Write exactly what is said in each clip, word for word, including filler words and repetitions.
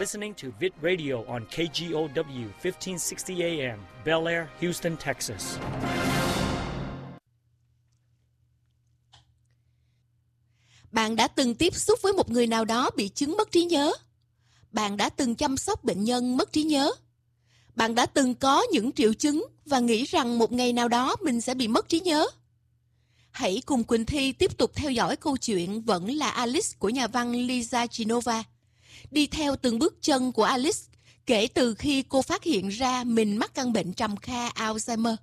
listening to Vit Radio on K G O W fifteen sixty A M, Bel Air, Houston, Texas. Bạn đã từng tiếp xúc với một người nào đó bị chứng mất trí nhớ? Bạn đã từng chăm sóc bệnh nhân mất trí nhớ? Bạn đã từng có những triệu chứng và nghĩ rằng một ngày nào đó mình sẽ bị mất trí nhớ? Hãy cùng Quỳnh Thi tiếp tục theo dõi câu chuyện Vẫn là Alice của nhà văn Lisa Genova. Đi theo từng bước chân của Alice kể từ khi cô phát hiện ra mình mắc căn bệnh trầm kha Alzheimer.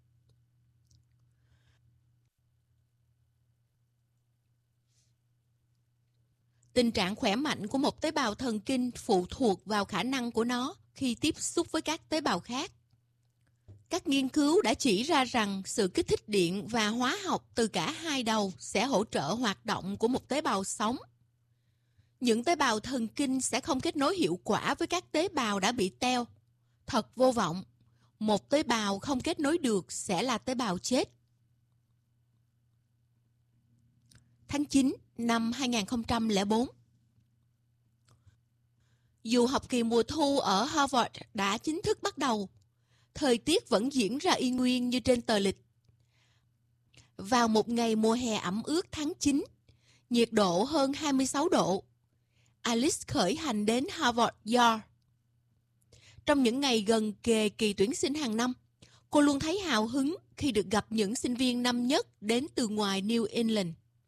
Tình trạng khỏe mạnh của một tế bào thần kinh phụ thuộc vào khả năng của nó khi tiếp xúc với các tế bào khác. Các nghiên cứu đã chỉ ra rằng sự kích thích điện và hóa học từ cả hai đầu sẽ hỗ trợ hoạt động của một tế bào sống. Những tế bào thần kinh sẽ không kết nối hiệu quả với các tế bào đã bị teo. Thật vô vọng, một tế bào không kết nối được sẽ là tế bào chết. Tháng chín năm hai nghìn không trăm lẻ bốn. Dù học kỳ mùa thu ở Harvard đã chính thức bắt đầu, thời tiết vẫn diễn ra y nguyên như trên tờ lịch. Vào một ngày mùa hè ẩm ướt tháng chín, nhiệt độ hơn hai mươi sáu độ, Alice khởi hành đến Harvard Yard. Trong những ngày gần kề kỳ tuyển sinh hàng năm, cô luôn thấy hào hứng khi được gặp những sinh viên năm nhất đến từ ngoài New England.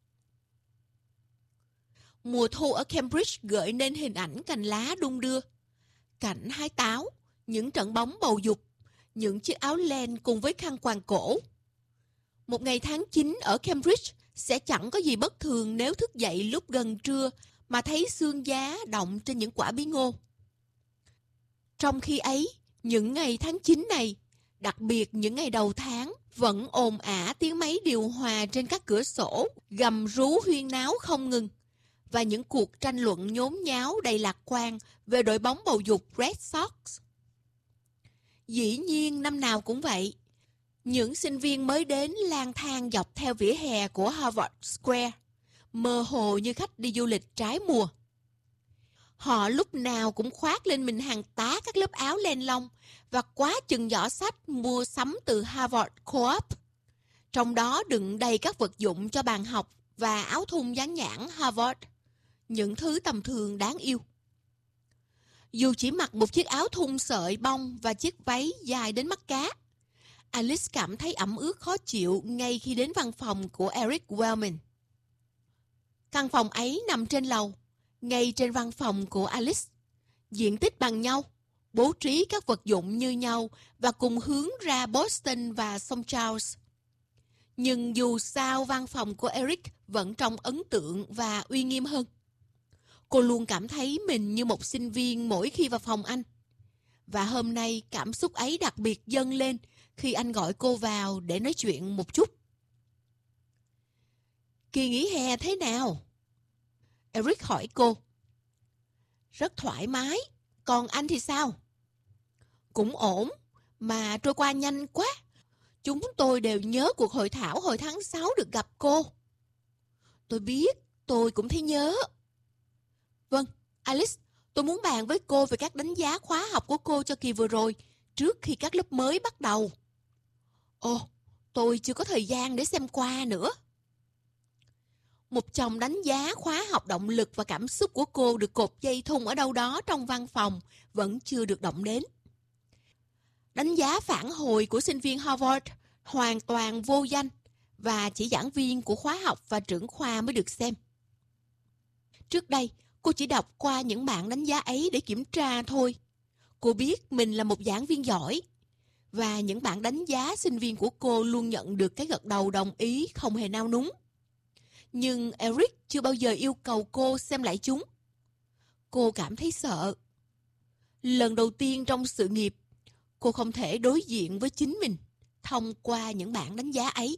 Mùa thu ở Cambridge gợi nên hình ảnh cành lá đung đưa, cảnh hái táo, những trận bóng bầu dục, những chiếc áo len cùng với khăn quàng cổ. Một ngày tháng chín ở Cambridge sẽ chẳng có gì bất thường nếu thức dậy lúc gần trưa mà thấy sương giá động trên những quả bí ngô. Trong khi ấy, những ngày tháng chín này, đặc biệt những ngày đầu tháng, vẫn ồn ả tiếng máy điều hòa trên các cửa sổ, gầm rú huyên náo không ngừng, và những cuộc tranh luận nhốn nháo đầy lạc quan về đội bóng bầu dục Red Sox. Dĩ nhiên năm nào cũng vậy. Những sinh viên mới đến lang thang dọc theo vỉa hè của Harvard Square, mơ hồ như khách đi du lịch trái mùa. Họ lúc nào cũng khoác lên mình hàng tá các lớp áo len lông và quá chừng giỏ sách mua sắm từ Harvard Co-op. Trong đó đựng đầy các vật dụng cho bàn học và áo thun dán nhãn Harvard, những thứ tầm thường đáng yêu. Dù chỉ mặc một chiếc áo thun sợi bông và chiếc váy dài đến mắt cá, Alice cảm thấy ẩm ướt khó chịu ngay khi đến văn phòng của Eric Wellman. Căn phòng ấy nằm trên lầu, ngay trên văn phòng của Alice. Diện tích bằng nhau, bố trí các vật dụng như nhau và cùng hướng ra Boston và sông Charles. Nhưng dù sao văn phòng của Eric vẫn trông ấn tượng và uy nghiêm hơn. Cô luôn cảm thấy mình như một sinh viên mỗi khi vào phòng anh. Và hôm nay cảm xúc ấy đặc biệt dâng lên khi anh gọi cô vào để nói chuyện một chút. Kỳ nghỉ hè thế nào? Eric hỏi cô. Rất thoải mái, còn anh thì sao? Cũng ổn, mà trôi qua nhanh quá. Chúng tôi đều nhớ cuộc hội thảo hồi tháng sáu được gặp cô. Tôi biết, tôi cũng thấy nhớ. Vâng, Alice, tôi muốn bàn với cô về các đánh giá khóa học của cô cho kỳ vừa rồi, trước khi các lớp mới bắt đầu. Ồ, tôi chưa có thời gian để xem qua nữa. Một chồng đánh giá khóa học động lực và cảm xúc của cô được cột dây thun ở đâu đó trong văn phòng, vẫn chưa được động đến. Đánh giá phản hồi của sinh viên Harvard hoàn toàn vô danh và chỉ giảng viên của khóa học và trưởng khoa mới được xem. Trước đây, cô chỉ đọc qua những bản đánh giá ấy để kiểm tra thôi. Cô biết mình là một giảng viên giỏi và những bản đánh giá sinh viên của cô luôn nhận được cái gật đầu đồng ý không hề nao núng. Nhưng Eric chưa bao giờ yêu cầu cô xem lại chúng. Cô cảm thấy sợ. Lần đầu tiên trong sự nghiệp, cô không thể đối diện với chính mình thông qua những bản đánh giá ấy.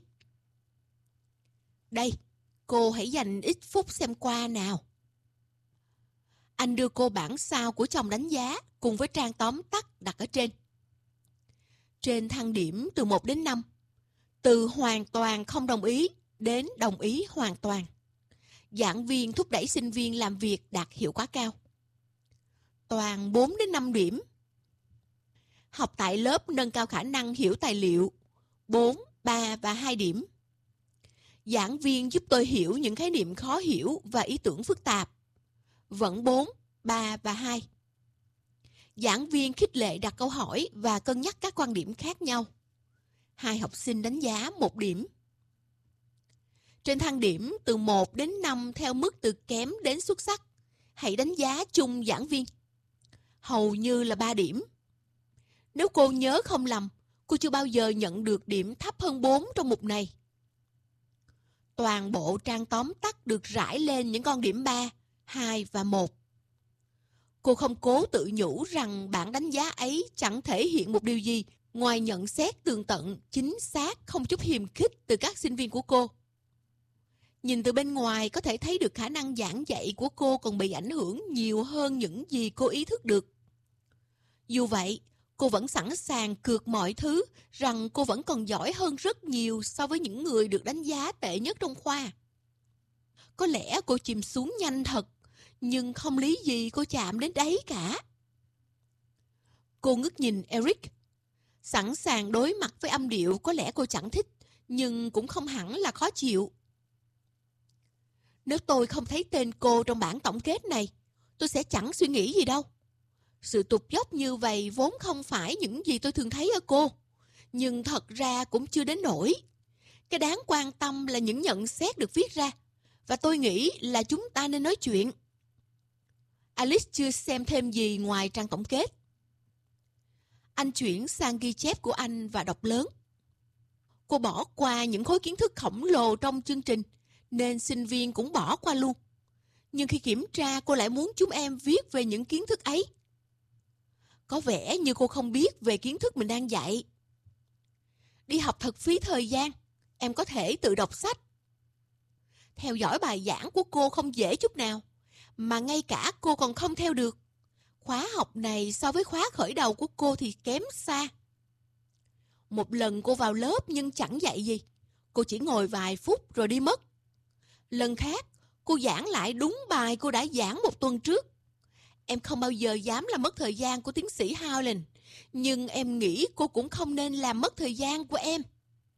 Đây, cô hãy dành ít phút xem qua nào. Anh đưa cô bản sao của chồng đánh giá cùng với trang tóm tắt đặt ở trên. Trên thang điểm từ một đến năm, từ hoàn toàn không đồng ý đến đồng ý hoàn toàn, giảng viên thúc đẩy sinh viên làm việc đạt hiệu quả cao. toàn bốn đến năm điểm. Học tại lớp nâng cao khả năng hiểu tài liệu, bốn, ba và hai điểm. Giảng viên giúp tôi hiểu những khái niệm khó hiểu và ý tưởng phức tạp, vẫn bốn, ba và hai. Giảng viên khích lệ đặt câu hỏi và cân nhắc các quan điểm khác nhau. Hai học sinh đánh giá một điểm. Trên thang điểm từ một đến năm theo mức từ kém đến xuất sắc, hãy đánh giá chung giảng viên. Hầu như là ba điểm. Nếu cô nhớ không lầm, cô chưa bao giờ nhận được điểm thấp hơn bốn trong mục này. Toàn bộ trang tóm tắt được rải lên những con điểm ba, hai và một. Cô không cố tự nhủ rằng bảng đánh giá ấy chẳng thể hiện một điều gì ngoài nhận xét tường tận, chính xác, không chút hiềm khích từ các sinh viên của cô. Nhìn từ bên ngoài có thể thấy được khả năng giảng dạy của cô còn bị ảnh hưởng nhiều hơn những gì cô ý thức được. Dù vậy, cô vẫn sẵn sàng cược mọi thứ rằng cô vẫn còn giỏi hơn rất nhiều so với những người được đánh giá tệ nhất trong khoa. Có lẽ cô chìm xuống nhanh thật, nhưng không lý gì cô chạm đến đấy cả. Cô ngước nhìn Eric, sẵn sàng đối mặt với âm điệu có lẽ cô chẳng thích, nhưng cũng không hẳn là khó chịu. Nếu tôi không thấy tên cô trong bảng tổng kết này, tôi sẽ chẳng suy nghĩ gì đâu. Sự tụt dốc như vậy vốn không phải những gì tôi thường thấy ở cô, nhưng thật ra cũng chưa đến nỗi. Cái đáng quan tâm là những nhận xét được viết ra, và tôi nghĩ là chúng ta nên nói chuyện. Alice chưa xem thêm gì ngoài trang tổng kết. Anh chuyển sang ghi chép của anh và đọc lớn. Cô bỏ qua những khối kiến thức khổng lồ trong chương trình, nên sinh viên cũng bỏ qua luôn. Nhưng khi kiểm tra, cô lại muốn chúng em viết về những kiến thức ấy. Có vẻ như cô không biết về kiến thức mình đang dạy. Đi học thật phí thời gian, em có thể tự đọc sách. Theo dõi bài giảng của cô không dễ chút nào, mà ngay cả cô còn không theo được. Khóa học này so với khóa khởi đầu của cô thì kém xa. Một lần cô vào lớp nhưng chẳng dạy gì. Cô chỉ ngồi vài phút rồi đi mất. Lần khác, cô giảng lại đúng bài cô đã giảng một tuần trước. Em không bao giờ dám làm mất thời gian của tiến sĩ Howland, nhưng em nghĩ cô cũng không nên làm mất thời gian của em.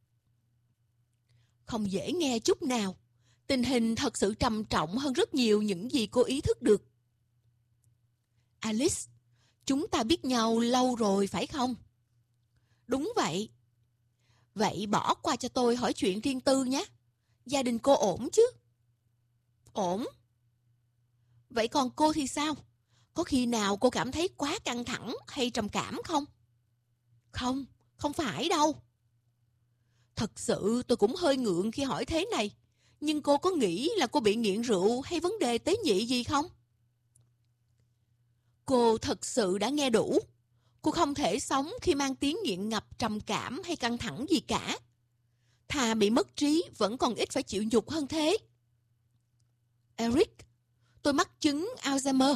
Không dễ nghe chút nào. Tình hình thật sự trầm trọng hơn rất nhiều những gì cô ý thức được. Alice, chúng ta biết nhau lâu rồi phải không? Đúng vậy. Vậy bỏ qua cho tôi hỏi chuyện riêng tư nhé. Gia đình cô ổn chứ? Ổn. Vậy còn cô thì sao? Có khi nào cô cảm thấy quá căng thẳng hay trầm cảm không? Không, không phải đâu. Thật sự tôi cũng hơi ngượng khi hỏi thế này. Nhưng cô có nghĩ là cô bị nghiện rượu hay vấn đề tế nhị gì không? Cô thật sự đã nghe đủ. Cô không thể sống khi mang tiếng nghiện ngập, trầm cảm hay căng thẳng gì cả. Thà bị mất trí vẫn còn ít phải chịu nhục hơn thế. Eric, tôi mắc chứng Alzheimer.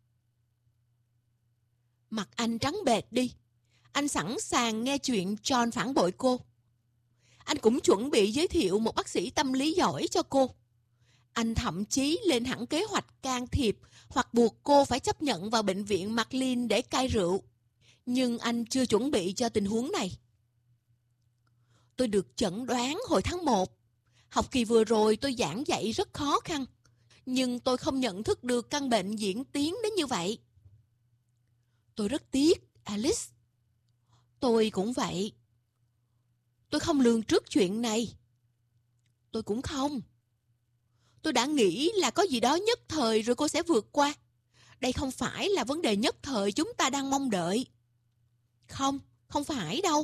Mặt anh trắng bệch đi. Anh sẵn sàng nghe chuyện John phản bội cô. Anh cũng chuẩn bị giới thiệu một bác sĩ tâm lý giỏi cho cô. Anh thậm chí lên hẳn kế hoạch can thiệp hoặc buộc cô phải chấp nhận vào bệnh viện McLean để cai rượu. Nhưng anh chưa chuẩn bị cho tình huống này. Tôi được chẩn đoán hồi tháng một. Học kỳ vừa rồi tôi giảng dạy rất khó khăn. Nhưng tôi không nhận thức được căn bệnh diễn tiến đến như vậy. Tôi rất tiếc, Alice. Tôi cũng vậy. Tôi không lường trước chuyện này. Tôi cũng không. Tôi đã nghĩ là có gì đó nhất thời rồi cô sẽ vượt qua. Đây không phải là vấn đề nhất thời chúng ta đang mong đợi. Không, không phải đâu.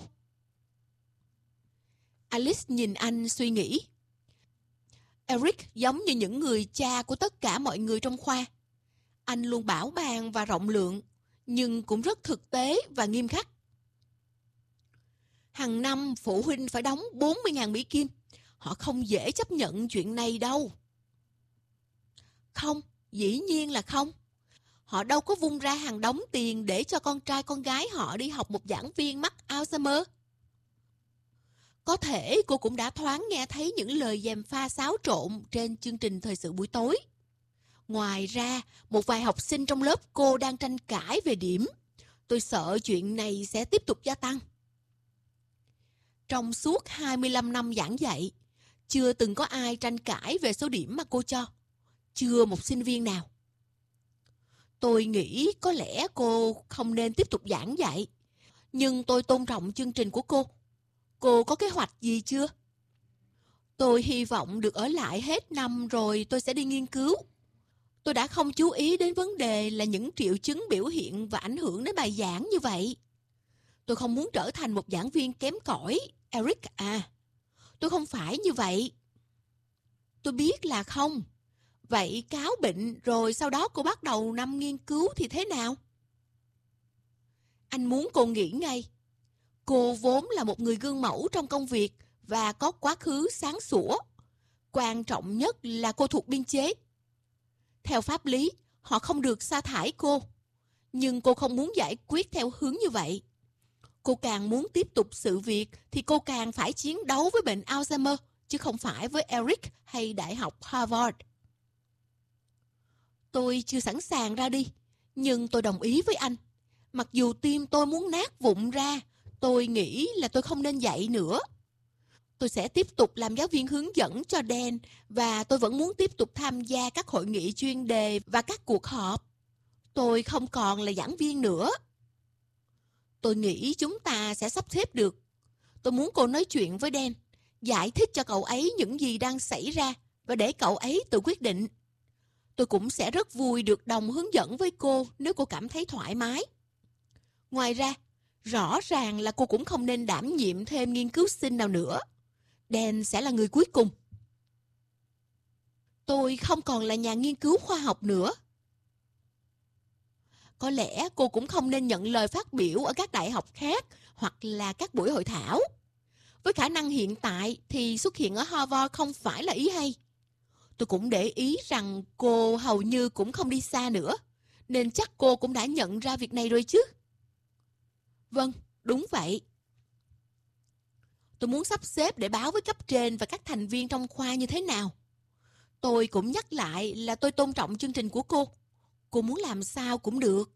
Alice nhìn anh suy nghĩ. Eric giống như những người cha của tất cả mọi người trong khoa. Anh luôn bảo ban và rộng lượng, nhưng cũng rất thực tế và nghiêm khắc. Hàng năm phụ huynh phải đóng bốn mươi nghìn Mỹ Kim. Họ không dễ chấp nhận chuyện này đâu. Không, dĩ nhiên là không. Họ đâu có vung ra hàng đống tiền để cho con trai con gái họ đi học một giảng viên mắc Alzheimer. Có thể cô cũng đã thoáng nghe thấy những lời gièm pha xáo trộn trên chương trình thời sự buổi tối. Ngoài ra, một vài học sinh trong lớp cô đang tranh cãi về điểm. Tôi sợ chuyện này sẽ tiếp tục gia tăng. Trong suốt hai mươi lăm năm giảng dạy, chưa từng có ai tranh cãi về số điểm mà cô cho. Chưa một sinh viên nào. Tôi nghĩ có lẽ cô không nên tiếp tục giảng dạy. Nhưng tôi tôn trọng chương trình của cô. Cô có kế hoạch gì chưa? Tôi hy vọng được ở lại hết năm rồi tôi sẽ đi nghiên cứu. Tôi đã không chú ý đến vấn đề là những triệu chứng biểu hiện và ảnh hưởng đến bài giảng như vậy. Tôi không muốn trở thành một giảng viên kém cỏi, Eric à. Tôi không phải như vậy. Tôi biết là không. Vậy cáo bệnh rồi sau đó cô bắt đầu năm nghiên cứu thì thế nào? Anh muốn cô nghỉ ngay. Cô vốn là một người gương mẫu trong công việc và có quá khứ sáng sủa. Quan trọng nhất là cô thuộc biên chế. Theo pháp lý, họ không được sa thải cô. Nhưng cô không muốn giải quyết theo hướng như vậy. Cô càng muốn tiếp tục sự việc thì cô càng phải chiến đấu với bệnh Alzheimer, chứ không phải với Eric hay Đại học Harvard. Tôi chưa sẵn sàng ra đi, nhưng tôi đồng ý với anh. Mặc dù tim tôi muốn nát vụn ra, tôi nghĩ là tôi không nên dạy nữa. Tôi sẽ tiếp tục làm giáo viên hướng dẫn cho Dan và tôi vẫn muốn tiếp tục tham gia các hội nghị chuyên đề và các cuộc họp. Tôi không còn là giảng viên nữa. Tôi nghĩ chúng ta sẽ sắp xếp được. Tôi muốn cô nói chuyện với Dan, giải thích cho cậu ấy những gì đang xảy ra và để cậu ấy tự quyết định. Tôi cũng sẽ rất vui được đồng hướng dẫn với cô nếu cô cảm thấy thoải mái. Ngoài ra, rõ ràng là cô cũng không nên đảm nhiệm thêm nghiên cứu sinh nào nữa. Dan sẽ là người cuối cùng. Tôi không còn là nhà nghiên cứu khoa học nữa. Có lẽ cô cũng không nên nhận lời phát biểu ở các đại học khác hoặc là các buổi hội thảo. Với khả năng hiện tại thì xuất hiện ở Harvard không phải là ý hay. Tôi cũng để ý rằng cô hầu như cũng không đi xa nữa, nên chắc cô cũng đã nhận ra việc này rồi chứ. Vâng, đúng vậy. Tôi muốn sắp xếp để báo với cấp trên và các thành viên trong khoa như thế nào. Tôi cũng nhắc lại là tôi tôn trọng chương trình của cô. Cô muốn làm sao cũng được.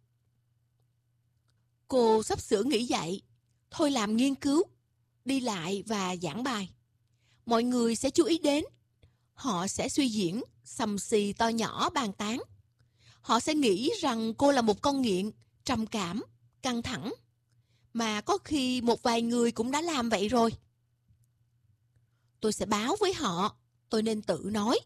Cô sắp sửa nghỉ dạy. Thôi làm nghiên cứu, đi lại và giảng bài. Mọi người sẽ chú ý đến. Họ sẽ suy diễn, xầm xì to nhỏ bàn tán. Họ sẽ nghĩ rằng cô là một con nghiện, trầm cảm, căng thẳng. Mà có khi một vài người cũng đã làm vậy rồi. Tôi sẽ báo với họ, tôi nên tự nói.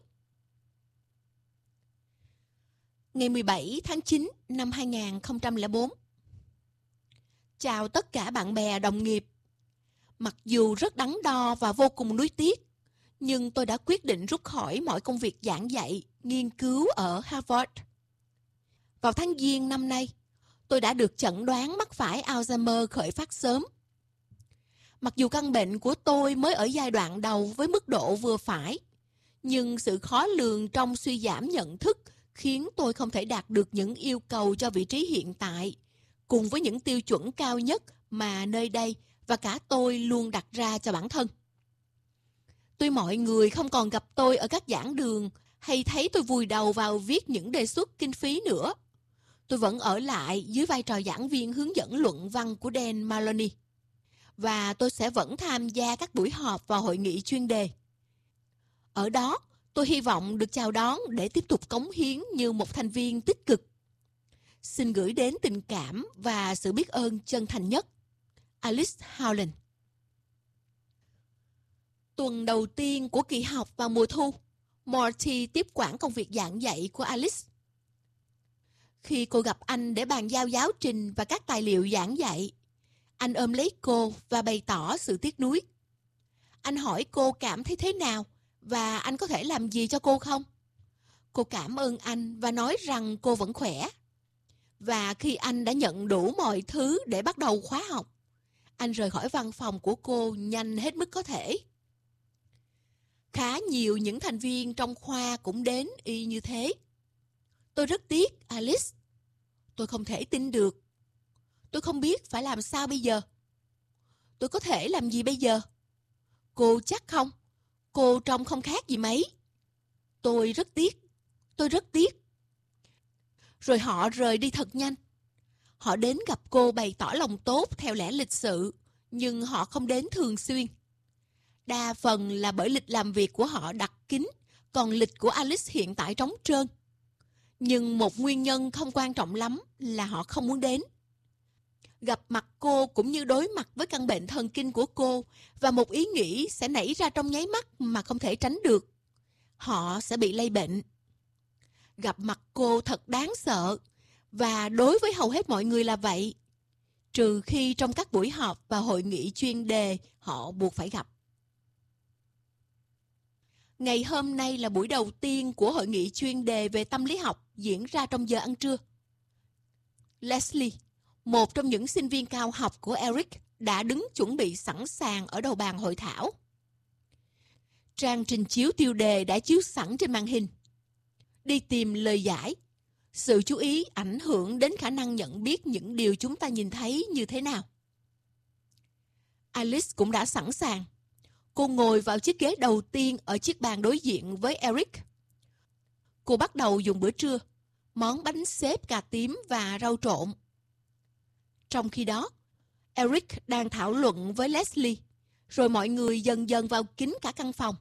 Ngày mười bảy tháng chín năm hai nghìn không trăm lẻ bốn. Chào tất cả bạn bè đồng nghiệp. Mặc dù rất đắn đo và vô cùng nuối tiếc, nhưng tôi đã quyết định rút khỏi mọi công việc giảng dạy, nghiên cứu ở Harvard. Vào tháng Giêng năm nay, tôi đã được chẩn đoán mắc phải Alzheimer khởi phát sớm. Mặc dù căn bệnh của tôi mới ở giai đoạn đầu với mức độ vừa phải, nhưng sự khó lường trong suy giảm nhận thức khiến tôi không thể đạt được những yêu cầu cho vị trí hiện tại, cùng với những tiêu chuẩn cao nhất mà nơi đây và cả tôi luôn đặt ra cho bản thân. Tuy mọi người không còn gặp tôi ở các giảng đường hay thấy tôi vùi đầu vào viết những đề xuất kinh phí nữa, tôi vẫn ở lại dưới vai trò giảng viên hướng dẫn luận văn của Dan Maloney. Và tôi sẽ vẫn tham gia các buổi họp và hội nghị chuyên đề. Ở đó, tôi hy vọng được chào đón để tiếp tục cống hiến như một thành viên tích cực. Xin gửi đến tình cảm và sự biết ơn chân thành nhất. Alice Howland. Tuần đầu tiên của kỳ học vào mùa thu, Morty tiếp quản công việc giảng dạy của Alice. Khi cô gặp anh để bàn giao giáo trình và các tài liệu giảng dạy, anh ôm lấy cô và bày tỏ sự tiếc nuối. Anh hỏi cô cảm thấy thế nào và anh có thể làm gì cho cô không? Cô cảm ơn anh và nói rằng cô vẫn khỏe. Và khi anh đã nhận đủ mọi thứ để bắt đầu khóa học, anh rời khỏi văn phòng của cô nhanh hết mức có thể. Khá nhiều những thành viên trong khoa cũng đến y như thế. Tôi rất tiếc, Alice. Tôi không thể tin được. Tôi không biết phải làm sao bây giờ. Tôi có thể làm gì bây giờ? Cô chắc không? Cô trông không khác gì mấy. Tôi rất tiếc. Tôi rất tiếc. rồi họ rời đi thật nhanh. Họ đến gặp cô bày tỏ lòng tốt theo lẽ lịch sự, nhưng họ không đến thường xuyên. Đa phần là bởi lịch làm việc của họ đặt kín, còn lịch của Alice hiện tại trống trơn. Nhưng một nguyên nhân không quan trọng lắm là họ không muốn đến. Gặp mặt cô cũng như đối mặt với căn bệnh thần kinh của cô, và một ý nghĩ sẽ nảy ra trong nháy mắt mà không thể tránh được. Họ sẽ bị lây bệnh. Gặp mặt cô thật đáng sợ, và đối với hầu hết mọi người là vậy, trừ khi trong các buổi họp và hội nghị chuyên đề họ buộc phải gặp. Ngày hôm nay là buổi đầu tiên của hội nghị chuyên đề về tâm lý học diễn ra trong giờ ăn trưa. Leslie, một trong những sinh viên cao học của Eric, đã đứng chuẩn bị sẵn sàng ở đầu bàn hội thảo. Trang trình chiếu tiêu đề đã chiếu sẵn trên màn hình. Đi tìm lời giải. Sự chú ý ảnh hưởng đến khả năng nhận biết những điều chúng ta nhìn thấy như thế nào. Alice cũng đã sẵn sàng. Cô ngồi vào chiếc ghế đầu tiên ở chiếc bàn đối diện với Eric. Cô bắt đầu dùng bữa trưa, món bánh xếp cà tím và rau trộn. Trong khi đó, Eric đang thảo luận với Leslie, rồi mọi người dần dần vào kín cả căn phòng.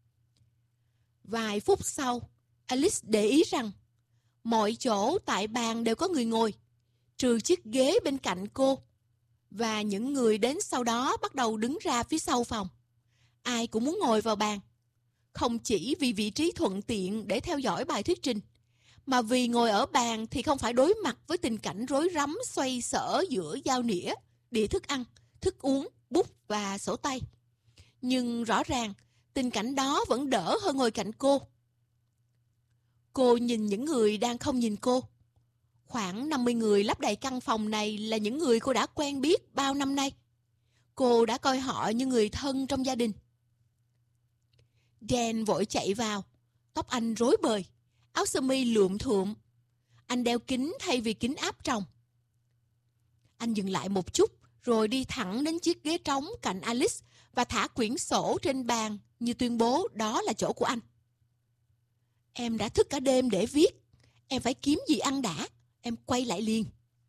Vài phút sau, Alice để ý rằng mọi chỗ tại bàn đều có người ngồi, trừ chiếc ghế bên cạnh cô. Và những người đến sau đó bắt đầu đứng ra phía sau phòng. Ai cũng muốn ngồi vào bàn. Không chỉ vì vị trí thuận tiện để theo dõi bài thuyết trình, mà vì ngồi ở bàn thì không phải đối mặt với tình cảnh rối rắm xoay sở giữa dao nĩa, đĩa thức ăn, thức uống, bút và sổ tay. Nhưng rõ ràng, tình cảnh đó vẫn đỡ hơn ngồi cạnh cô. Cô nhìn những người đang không nhìn cô. Khoảng năm mươi người lấp đầy căn phòng này là những người cô đã quen biết bao năm nay. Cô đã coi họ như người thân trong gia đình. Dan vội chạy vào. Tóc anh rối bời, áo sơ mi lượm thượm. Anh đeo kính thay vì kính áp tròng. Anh dừng lại một chút, rồi đi thẳng đến chiếc ghế trống cạnh Alice và thả quyển sổ trên bàn như tuyên bố đó là chỗ của anh. Em đã thức cả đêm để viết. Em phải kiếm gì ăn đã. Em quay lại liền.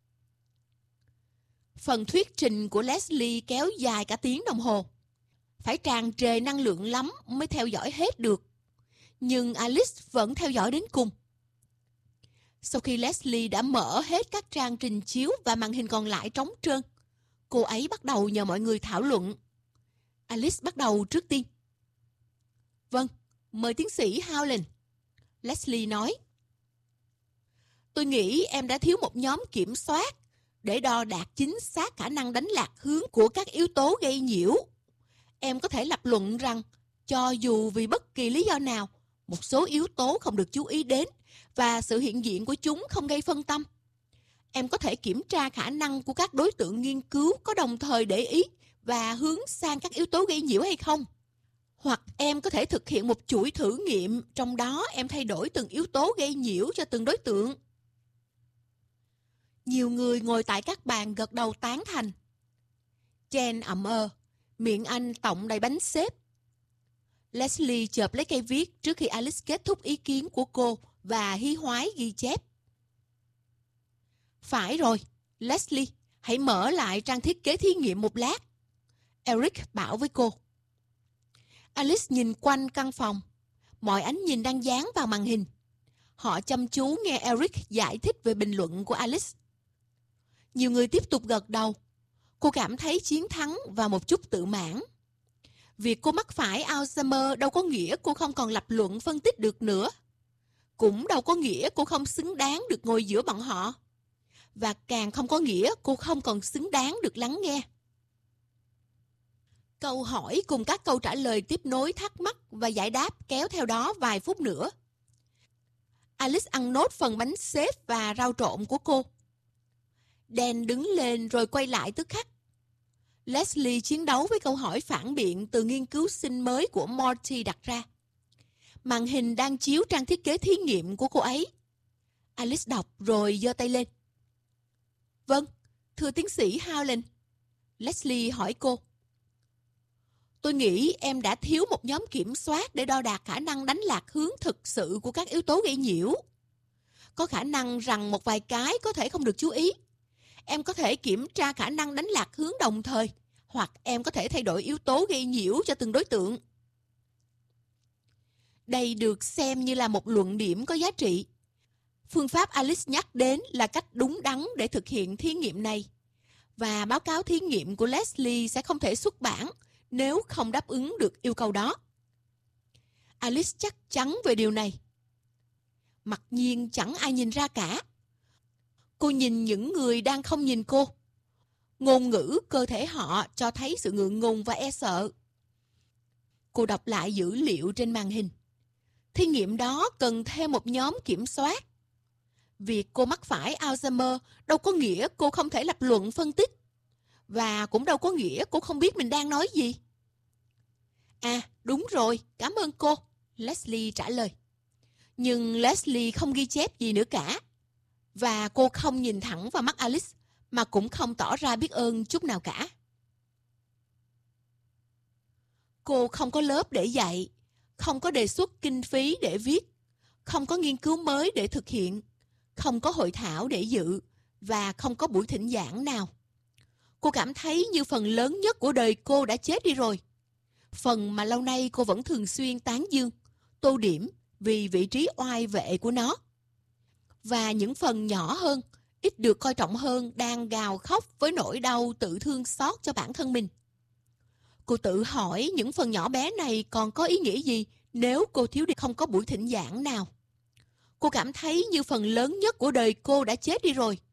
Phần thuyết trình của Leslie kéo dài cả tiếng đồng hồ. Phải tràn trề năng lượng lắm mới theo dõi hết được. Nhưng Alice vẫn theo dõi đến cùng. Sau khi Leslie đã mở hết các trang trình chiếu và màn hình còn lại trống trơn, cô ấy bắt đầu nhờ mọi người thảo luận. Alice bắt đầu trước tiên. Vâng, mời tiến sĩ Howland. Leslie nói. Tôi nghĩ em đã thiếu một nhóm kiểm soát để đo đạc chính xác khả năng đánh lạc hướng của các yếu tố gây nhiễu. Em có thể lập luận rằng, cho dù vì bất kỳ lý do nào, một số yếu tố không được chú ý đến và sự hiện diện của chúng không gây phân tâm. Em có thể kiểm tra khả năng của các đối tượng nghiên cứu có đồng thời để ý và hướng sang các yếu tố gây nhiễu hay không. Hoặc em có thể thực hiện một chuỗi thử nghiệm, trong đó em thay đổi từng yếu tố gây nhiễu cho từng đối tượng. Nhiều người ngồi tại các bàn gật đầu tán thành. Jen ậm ờ, miệng anh tọng đầy bánh xếp. Leslie chộp lấy cây viết trước khi Alice kết thúc ý kiến của cô và hí hoái ghi chép. Phải rồi, Leslie, hãy mở lại trang thiết kế thí nghiệm một lát. Eric bảo với cô. Alice nhìn quanh căn phòng. Mọi ánh nhìn đang dán vào màn hình. Họ chăm chú nghe Eric giải thích về bình luận của Alice. Nhiều người tiếp tục gật đầu. Cô cảm thấy chiến thắng và một chút tự mãn. Việc cô mắc phải Alzheimer đâu có nghĩa cô không còn lập luận phân tích được nữa. Cũng đâu có nghĩa cô không xứng đáng được ngồi giữa bọn họ. Và càng không có nghĩa cô không còn xứng đáng được lắng nghe. Câu hỏi cùng các câu trả lời tiếp nối thắc mắc và giải đáp kéo theo đó vài phút nữa. Alice ăn nốt phần bánh xếp và rau trộn của cô. Dan đứng lên rồi quay lại tức khắc. Leslie chiến đấu với câu hỏi phản biện từ nghiên cứu sinh mới của Morty đặt ra. Màn hình đang chiếu trang thiết kế thí nghiệm của cô ấy. Alice đọc rồi giơ tay lên. Vâng, thưa tiến sĩ Howland. Leslie hỏi cô. Tôi nghĩ em đã thiếu một nhóm kiểm soát để đo đạc khả năng đánh lạc hướng thực sự của các yếu tố gây nhiễu. Có khả năng rằng một vài cái có thể không được chú ý. Em có thể kiểm tra khả năng đánh lạc hướng đồng thời, hoặc em có thể thay đổi yếu tố gây nhiễu cho từng đối tượng. Đây được xem như là một luận điểm có giá trị. Phương pháp Alice nhắc đến là cách đúng đắn để thực hiện thí nghiệm này. Và báo cáo thí nghiệm của Leslie sẽ không thể xuất bản nếu không đáp ứng được yêu cầu đó. Alice chắc chắn về điều này. Mặc nhiên chẳng ai nhìn ra cả. Cô nhìn những người đang không nhìn cô. Ngôn ngữ cơ thể họ cho thấy sự ngượng ngùng và e sợ. Cô đọc lại dữ liệu trên màn hình. Thí nghiệm đó cần thêm một nhóm kiểm soát. Việc cô mắc phải Alzheimer đâu có nghĩa cô không thể lập luận phân tích. Và cũng đâu có nghĩa cô không biết mình đang nói gì. À, đúng rồi, cảm ơn cô, Leslie trả lời. Nhưng Leslie không ghi chép gì nữa cả. Và cô không nhìn thẳng vào mắt Alice, mà cũng không tỏ ra biết ơn chút nào cả. Cô không có lớp để dạy, không có đề xuất kinh phí để viết, không có nghiên cứu mới để thực hiện, không có hội thảo để dự, và không có buổi thỉnh giảng nào. Cô cảm thấy như phần lớn nhất của đời cô đã chết đi rồi. Phần mà lâu nay cô vẫn thường xuyên tán dương, tô điểm vì vị trí oai vệ của nó. Và những phần nhỏ hơn, ít được coi trọng hơn đang gào khóc với nỗi đau tự thương xót cho bản thân mình. Cô tự hỏi những phần nhỏ bé này còn có ý nghĩa gì nếu cô thiếu đi không có buổi thỉnh giảng nào. Cô cảm thấy như phần lớn nhất của đời cô đã chết đi rồi.